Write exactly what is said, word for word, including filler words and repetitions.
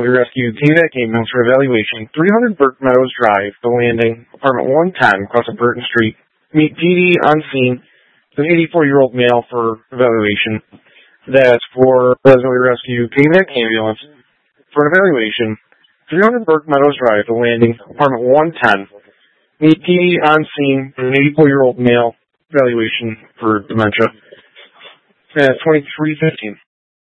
Resolute Rescue Canada came in for evaluation. three hundred Burke Meadows Drive, The Landing, apartment one ten, across of Burton Street. Meet P D on scene. An eighty-four-year-old male for evaluation. That's for Resolute Rescue Canada ambulance for an evaluation. three hundred Burke Meadows Drive, The Landing, apartment one ten. Meet P D on scene. An eighty-four-year-old male evaluation for dementia. At twenty-three fifteen.